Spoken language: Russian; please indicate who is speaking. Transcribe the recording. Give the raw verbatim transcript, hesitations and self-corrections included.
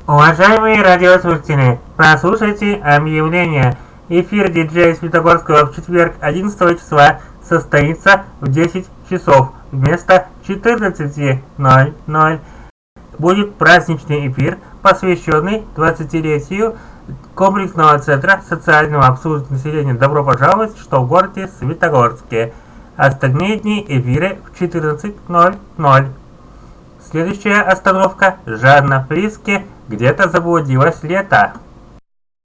Speaker 1: Уважаемые радиослушатели, прослушайте объявление. Эфир диджея Светогорского в четверг одиннадцатого числа состоится в десять часов вместо четырнадцати ноль ноль. Будет праздничный эфир, посвященный двадцатилетию комплексного центра социального обслуживания населения «Добро пожаловать», что в городе Светогорске. Остальные дни эфиры в четырнадцать ноль ноль. Следующая остановка – Жанна Фриске, где-то заблудилось лето.